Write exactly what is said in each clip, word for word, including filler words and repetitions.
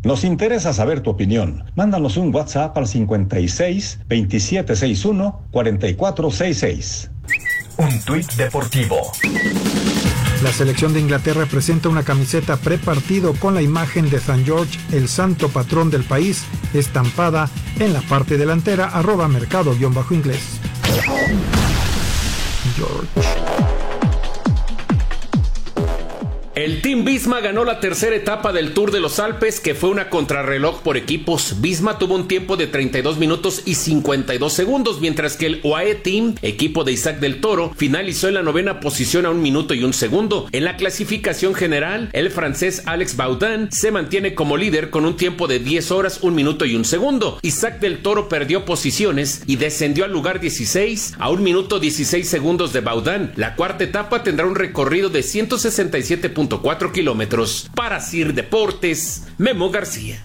Nos interesa saber tu opinión. Mándanos un WhatsApp al cincuenta y seis, veintisiete sesenta y uno, cuarenta y cuatro sesenta y seis. Un tuit deportivo. La selección de Inglaterra presenta una camiseta prepartido con la imagen de San George, el santo patrón del país, estampada en la parte delantera, arroba mercado-inglés. George. El Team Visma ganó la tercera etapa del Tour de los Alpes, que fue una contrarreloj por equipos. Visma tuvo un tiempo de treinta y dos minutos y cincuenta y dos segundos, mientras que el U A E Team, equipo de Isaac del Toro, finalizó en la novena posición a un minuto y un segundo. En la clasificación general, el francés Alex Baudin se mantiene como líder con un tiempo de diez horas, un minuto y un segundo. Isaac del Toro perdió posiciones y descendió al lugar dieciséis a un minuto dieciséis segundos de Baudin. La cuarta etapa tendrá un recorrido de ciento sesenta y siete punto cuatro kilómetros. Para Sir Deportes, Memo García.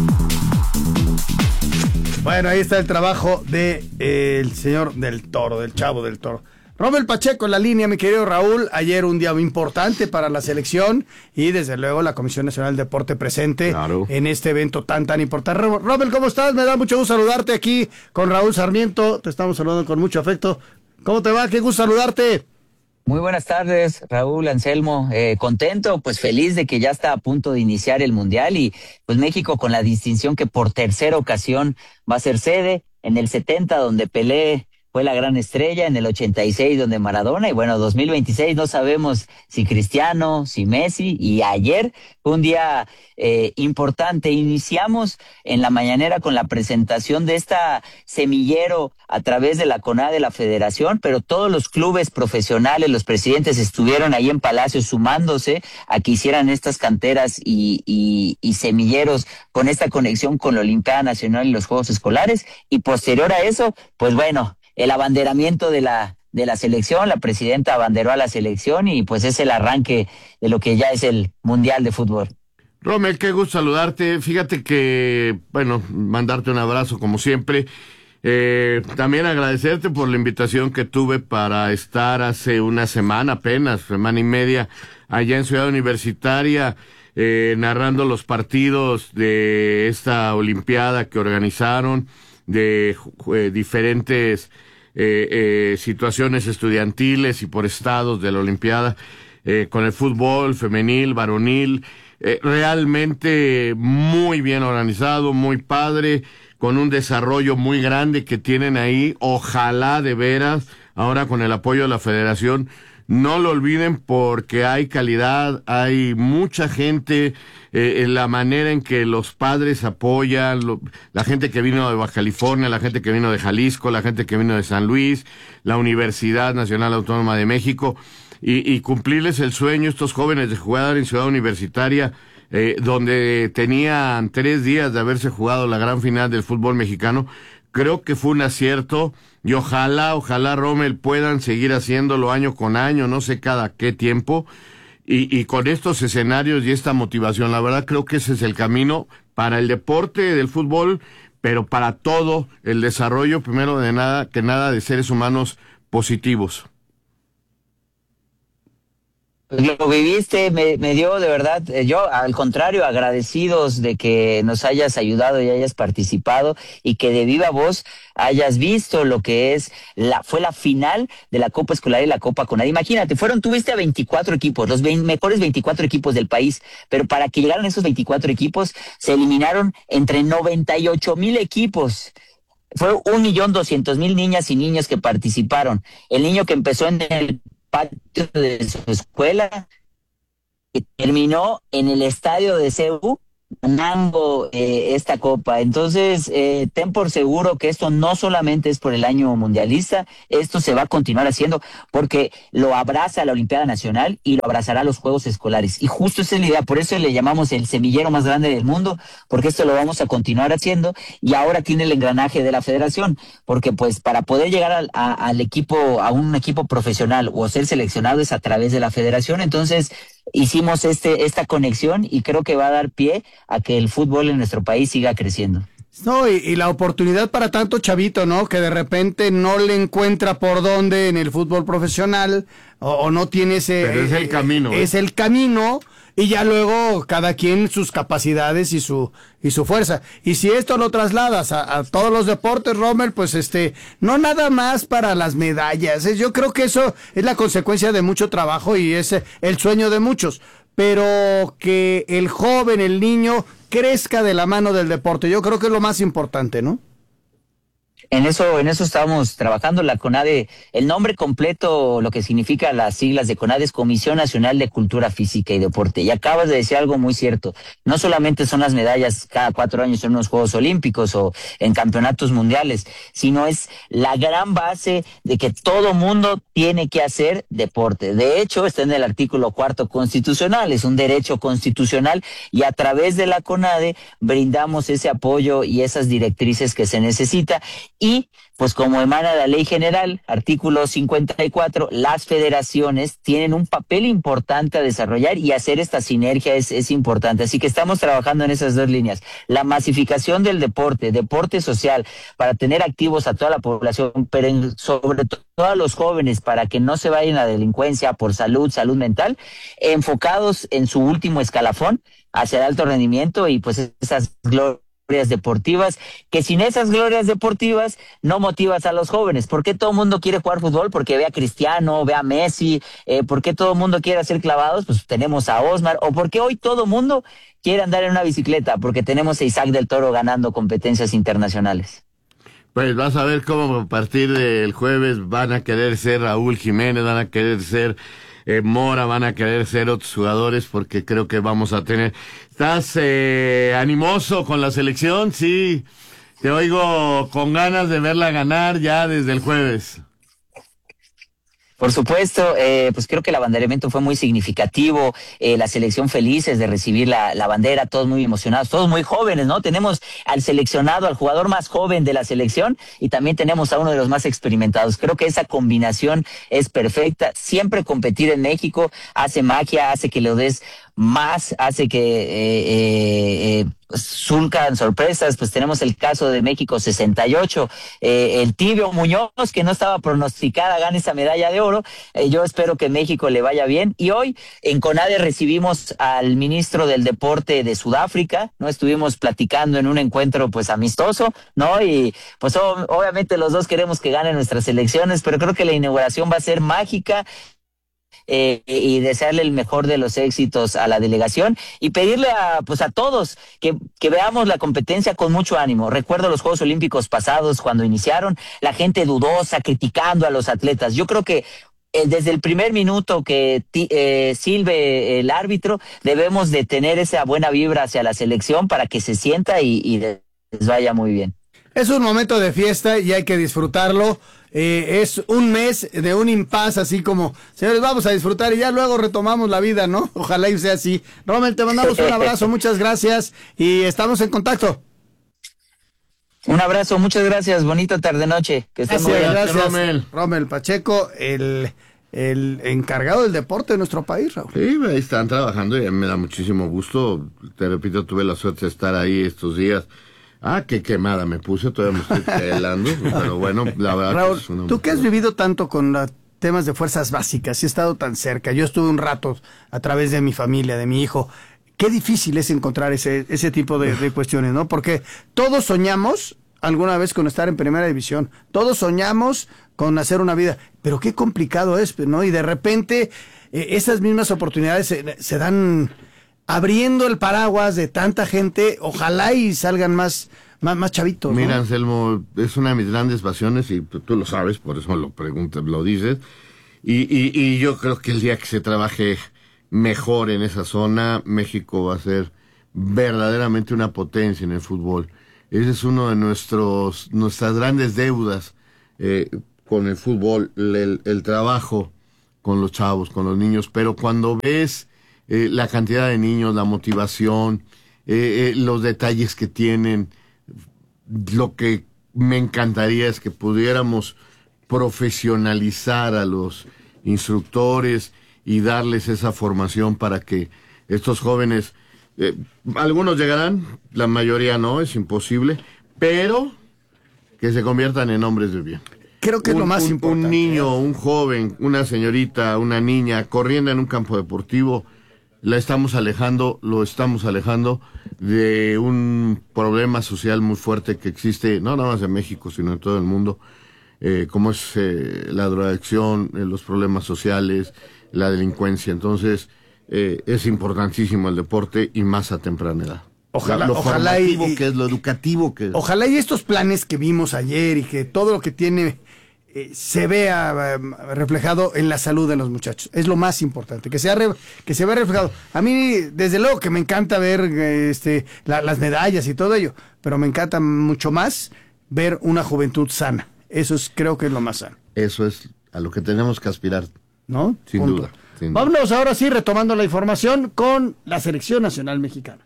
Bueno, ahí está el trabajo de eh, el señor del Toro, del Chavo del Toro. Rommel Pacheco en la línea, mi querido Raúl. Ayer un día muy importante para la selección y desde luego la Comisión Nacional del Deporte presente claro. en este evento tan tan importante. Rommel, ¿cómo estás? Me da mucho gusto saludarte aquí con Raúl Sarmiento. Te estamos saludando con mucho afecto. ¿Cómo te va? Qué gusto saludarte. Muy buenas tardes, Raúl, Anselmo, eh, contento, pues feliz de que ya está a punto de iniciar el Mundial y pues México con la distinción que por tercera ocasión va a ser sede, en el setenta donde Pelé fue la gran estrella, en el ochenta y seis donde Maradona, y bueno, dos mil veintiséis no sabemos si Cristiano, si Messi, y ayer fue un día eh, importante. Iniciamos en la mañanera con la presentación de esta semillero a través de la CONADE, de la Federación, pero todos los clubes profesionales, los presidentes estuvieron ahí en Palacio sumándose a que hicieran estas canteras y, y, y semilleros con esta conexión con la Olimpiada Nacional y los Juegos Escolares, y posterior a eso, pues bueno, el abanderamiento de la de la selección, la presidenta abanderó a la selección y pues es el arranque de lo que ya es el Mundial de Fútbol. Rommel, qué gusto saludarte. Fíjate que, bueno, mandarte un abrazo como siempre. Eh, también agradecerte por la invitación que tuve para estar hace una semana apenas, semana y media, allá en Ciudad Universitaria, eh, narrando los partidos de esta Olimpiada que organizaron, de eh, diferentes eh, eh, situaciones estudiantiles y por estados de la Olimpiada, eh, con el fútbol femenil, varonil, eh, realmente muy bien organizado, muy padre, con un desarrollo muy grande que tienen ahí. Ojalá de veras, ahora con el apoyo de la Federación, no lo olviden porque hay calidad, hay mucha gente, eh, en la manera en que los padres apoyan, lo, la gente que vino de Baja California, la gente que vino de Jalisco, la gente que vino de San Luis, la Universidad Nacional Autónoma de México, y, y cumplirles el sueño a estos jóvenes de jugar en Ciudad Universitaria, eh, donde tenían tres días de haberse jugado la gran final del fútbol mexicano. Creo que fue un acierto y ojalá, ojalá, Rommel, puedan seguir haciéndolo año con año, no sé cada qué tiempo, y, y con estos escenarios y esta motivación. La verdad creo que ese es el camino para el deporte del fútbol, pero para todo el desarrollo, primero de nada, que nada, de seres humanos positivos. Pues lo viviste, me, me dio de verdad, eh, yo al contrario, agradecidos de que nos hayas ayudado y hayas participado y que de viva voz hayas visto lo que es la fue la final de la Copa Escolar y la Copa CONADE. Imagínate, fueron, tuviste a veinticuatro equipos, los veinte, mejores veinticuatro equipos del país, pero para que llegaran esos veinticuatro equipos, se eliminaron entre noventa y ocho mil equipos. Fue un millón doscientos mil niñas y niños que participaron. El niño que empezó en el patio de su escuela, que terminó en el estadio de C U ganando eh, esta copa. Entonces, eh, ten por seguro que esto no solamente es por el año mundialista, esto se va a continuar haciendo porque lo abraza la Olimpiada Nacional y lo abrazará los Juegos Escolares. Y justo esa es la idea, por eso le llamamos el semillero más grande del mundo, porque esto lo vamos a continuar haciendo y ahora tiene el engranaje de la Federación, porque pues para poder llegar al, a, al equipo, a un equipo profesional o ser seleccionado es a través de la Federación. Entonces, hicimos este esta conexión y creo que va a dar pie a que el fútbol en nuestro país siga creciendo. No, y, y la oportunidad para tanto chavito, ¿no? Que de repente no le encuentra por dónde en el fútbol profesional o, o no tiene ese... Pero es el camino. Es ¿eh? el camino y ya luego cada quien sus capacidades y su y su fuerza. Y si esto lo trasladas a, a todos los deportes, Rommel, pues este, no nada más para las medallas. ¿eh? Yo creo que eso es la consecuencia de mucho trabajo y es el sueño de muchos. Pero que el joven, el niño, crezca de la mano del deporte. Yo creo que es lo más importante, ¿no? En eso, en eso estamos trabajando. La CONADE, el nombre completo, lo que significa las siglas de CONADE es Comisión Nacional de Cultura Física y Deporte. Y acabas de decir algo muy cierto. No solamente son las medallas cada cuatro años en unos Juegos Olímpicos o en campeonatos mundiales, sino es la gran base de que todo mundo tiene que hacer deporte. De hecho, está en el artículo cuarto constitucional, es un derecho constitucional y a través de la CONADE brindamos ese apoyo y esas directrices que se necesita. Y, pues como emana la ley general, artículo cincuenta y cuatro, las federaciones tienen un papel importante a desarrollar y hacer esta sinergia es, es importante. Así que estamos trabajando en esas dos líneas. La masificación del deporte, deporte social, para tener activos a toda la población, pero en, sobre todo a los jóvenes, para que no se vayan a delincuencia por salud, salud mental, enfocados en su último escalafón hacia el alto rendimiento y pues esas glorias deportivas, que sin esas glorias deportivas no motivas a los jóvenes. ¿Por qué todo el mundo quiere jugar fútbol? Porque ve a Cristiano, ve a Messi. Eh, ¿Por qué todo el mundo quiere hacer clavados? Pues tenemos a Osmar. ¿O por qué hoy todo el mundo quiere andar en una bicicleta? Porque tenemos a Isaac del Toro ganando competencias internacionales. Pues vas a ver cómo a partir del jueves van a querer ser Raúl Jiménez, van a querer ser Eh, Mora, van a querer ser otros jugadores porque creo que vamos a tener... ¿Estás eh, animoso con la selección? Sí, te oigo con ganas de verla ganar ya desde el jueves. Por supuesto, eh, pues creo que el abanderamiento fue muy significativo, eh, la selección felices de recibir la, la bandera, todos muy emocionados, todos muy jóvenes, ¿no? Tenemos al seleccionado, al jugador más joven de la selección y también tenemos a uno de los más experimentados. Creo que esa combinación es perfecta. Siempre competir en México hace magia, hace que lo des más, hace que eh, eh, eh, surcan sorpresas. Pues tenemos el caso de México sesenta y ocho, eh, el Tibio Muñoz, que no estaba pronosticada, gana esa medalla de oro. Eh, yo espero que México le vaya bien. Y hoy en CONADE recibimos al ministro del Deporte de Sudáfrica, ¿no? Estuvimos platicando en un encuentro pues amistoso, ¿no? Y pues ob- obviamente los dos queremos que ganen nuestras selecciones, pero creo que la inauguración va a ser mágica. Eh, y desearle el mejor de los éxitos a la delegación y pedirle a pues a todos que, que veamos la competencia con mucho ánimo. Recuerdo los Juegos Olímpicos pasados cuando iniciaron, la gente dudosa, criticando a los atletas. Yo creo que eh, desde el primer minuto que eh, silbe el árbitro, debemos de tener esa buena vibra hacia la selección para que se sienta y, y les vaya muy bien. Es un momento de fiesta y hay que disfrutarlo. Eh, es un mes de un impas, así como, señores, vamos a disfrutar y ya luego retomamos la vida, ¿no? Ojalá y sea así. Rommel, te mandamos un abrazo, muchas gracias y estamos en contacto. Un abrazo, muchas gracias, bonita tarde-noche. Que estén muy bien. Gracias, Rommel. Rommel Pacheco, el, el encargado del deporte de nuestro país, Raúl. Sí, ahí están trabajando y me da muchísimo gusto. Te repito, tuve la suerte de estar ahí estos días. Ah, qué quemada me puse, todavía me estoy pelando, pero bueno, la verdad. Raúl, que es una... tú que has vivido tanto con la, temas de fuerzas básicas y he estado tan cerca, yo estuve un rato a través de mi familia, de mi hijo, qué difícil es encontrar ese, ese tipo de, de cuestiones, ¿no? Porque todos soñamos alguna vez con estar en primera división, todos soñamos con hacer una vida, pero qué complicado es, ¿no? Y de repente eh, esas mismas oportunidades se, se dan abriendo el paraguas de tanta gente, ojalá y salgan más, más, más chavitos, ¿no? Mira, Anselmo, es una de mis grandes pasiones y tú, tú lo sabes, por eso lo preguntas, lo dices. Y, y, y yo creo que el día que se trabaje mejor en esa zona, México va a ser verdaderamente una potencia en el fútbol. Ese es uno de nuestros nuestras grandes deudas eh, con el fútbol, el, el trabajo con los chavos, con los niños. Pero cuando ves Eh, la cantidad de niños, la motivación, eh, eh, los detalles que tienen, lo que me encantaría es que pudiéramos profesionalizar a los instructores y darles esa formación para que estos jóvenes, eh, algunos llegarán, la mayoría no, es imposible, pero que se conviertan en hombres de bien. Creo que un, es lo más un, importante. Un niño, un joven, una señorita, una niña corriendo en un campo deportivo, la estamos alejando, lo estamos alejando de un problema social muy fuerte que existe, no nada más en México, sino en todo el mundo, eh, como es eh, la drogadicción, eh, los problemas sociales, la delincuencia. Entonces, eh, es importantísimo el deporte y más a temprana edad. Ojalá, lo ojalá formativo y, que es, lo educativo que es. Ojalá y estos planes que vimos ayer y que todo lo que tiene eh, se vea eh, reflejado en la salud de los muchachos. Es lo más importante, que sea re, que se vea reflejado. A mí, desde luego que me encanta ver eh, este la, las medallas y todo ello, pero me encanta mucho más ver una juventud sana. Eso es, creo que es lo más sano. Eso es a lo que tenemos que aspirar. ¿No? Sin Punto. duda. Sin duda. Vámonos ahora sí, retomando la información con la Selección Nacional Mexicana.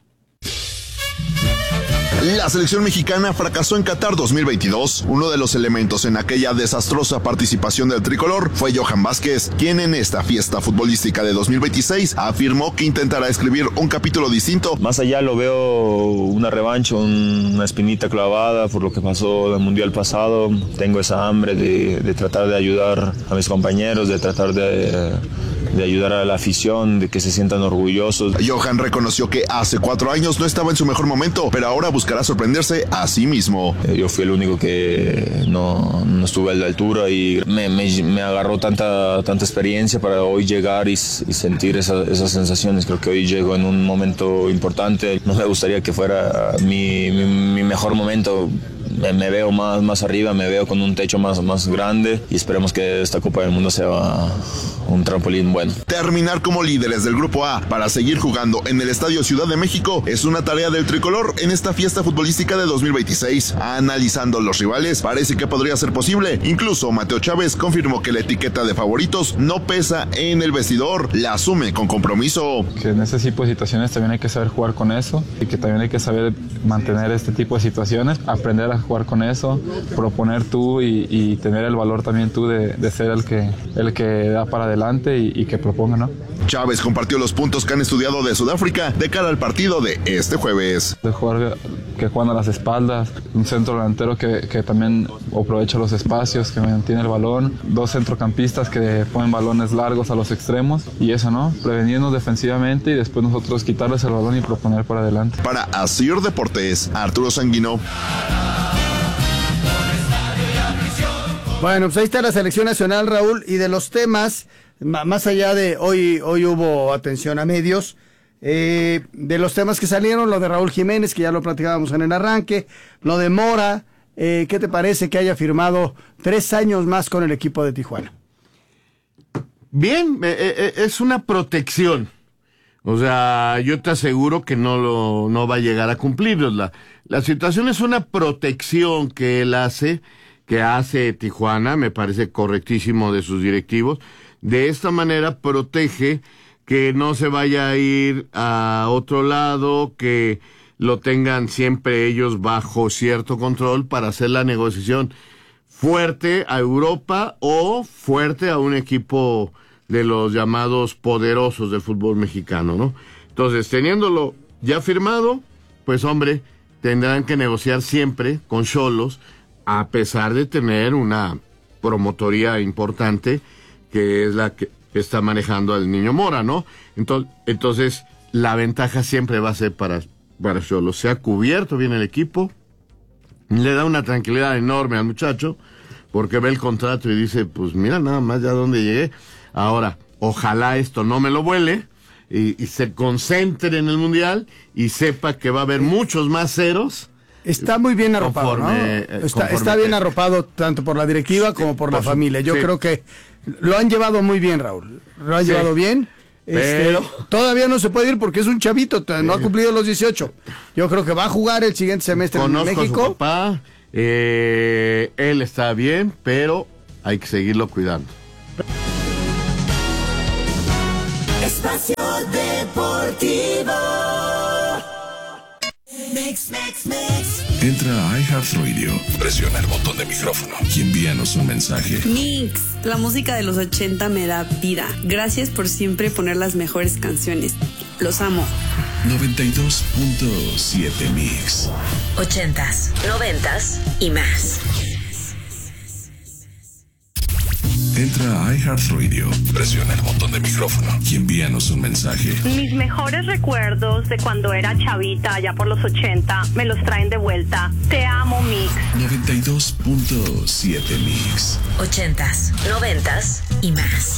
La selección mexicana fracasó en Qatar dos mil veintidós. Uno de los elementos en aquella desastrosa participación del tricolor fue Johan Vázquez, quien en esta fiesta futbolística de dos mil veintiséis afirmó que intentará escribir un capítulo distinto. Más allá lo veo una revancha, una espinita clavada por lo que pasó en el Mundial pasado. Tengo esa hambre de, de tratar de ayudar a mis compañeros, de tratar de... de ayudar a la afición, de que se sientan orgullosos. Johan reconoció que hace cuatro años no estaba en su mejor momento, pero ahora buscará sorprenderse a sí mismo. Eh, yo fui el único que no, no estuve a la altura y me, me, me agarró tanta, tanta experiencia para hoy llegar y, y sentir esa, esas sensaciones. Creo que hoy llego en un momento importante. No me gustaría que fuera mi, mi, mi mejor momento. Me, me veo más, más arriba, me veo con un techo más, más grande y esperemos que esta Copa del Mundo sea un trampolín bueno. Terminar como líderes del Grupo A para seguir jugando en el Estadio Ciudad de México es una tarea del tricolor en esta fiesta futbolística de dos mil veintiséis. Analizando los rivales, parece que podría ser posible. Incluso Mateo Chávez confirmó que la etiqueta de favoritos no pesa en el vestidor, la asume con compromiso. Que en ese tipo de situaciones también hay que saber jugar con eso y que también hay que saber mantener este tipo de situaciones, aprender a jugar con eso, proponer tú y, y tener el valor también tú de, de ser el que, el que da para adelante y, y que proponga, ¿no? Chávez compartió los puntos que han estudiado de Sudáfrica de cara al partido de este jueves. De jugar que juegan a las espaldas, un centro delantero que, que también aprovecha los espacios, que mantiene el balón, dos centrocampistas que ponen balones largos a los extremos y eso, ¿no? Prevenirnos defensivamente y después nosotros quitarles el balón y proponer para adelante. Para Asir Deportes, Arturo Sanguino. Bueno, pues ahí está la selección nacional, Raúl, y de los temas, más allá de hoy, hoy hubo atención a medios, eh, de los temas que salieron, lo de Raúl Jiménez, que ya lo platicábamos en el arranque, lo de Mora, eh, ¿qué te parece que haya firmado tres años más con el equipo de Tijuana? Bien, eh, eh, es una protección. O sea, yo te aseguro que no lo no va a llegar a cumplirlos. La, la situación es una protección que él hace, que hace Tijuana, me parece correctísimo de sus directivos. De esta manera protege que no se vaya a ir a otro lado, que lo tengan siempre ellos bajo cierto control para hacer la negociación fuerte a Europa o fuerte a un equipo de los llamados poderosos del fútbol mexicano, ¿no? Entonces, teniéndolo ya firmado, pues hombre, tendrán que negociar siempre con Xolos, a pesar de tener una promotoría importante que es la que está manejando al Niño Mora, ¿no? Entonces, entonces la ventaja siempre va a ser para para Xolos. Se ha cubierto bien el equipo, le da una tranquilidad enorme al muchacho, porque ve el contrato y dice, pues mira nada más ya dónde llegué. Ahora, ojalá esto no me lo vuele y, y se concentre en el Mundial y sepa que va a haber muchos más ceros. Está muy bien arropado, conforme, ¿no? eh, Está, está bien arropado tanto por la directiva como por la familia. Yo sí. creo que lo han llevado muy bien, Raúl. Lo han sí. llevado bien. Pero este, todavía no se puede ir porque es un chavito, no ha cumplido los dieciocho. Yo creo que va a jugar el siguiente semestre Conozco en México. A su papá, eh, él está bien, pero hay que seguirlo cuidando. Espacio Deportivo. Mix, mix, mix. Entra a iHeartRadio, presiona el botón de micrófono y envíanos un mensaje. Mix, la música de los ochenta me da vida. Gracias por siempre poner las mejores canciones. Los amo. noventa y dos punto siete Mix. Ochentas, noventas y más. Entra a iHeartRadio, presiona el botón de micrófono y envíanos un mensaje. Mis mejores recuerdos de cuando era chavita, allá por los ochenta, me los traen de vuelta. Te amo, Mix. noventa y dos punto siete Mix. Ochentas, noventas y más.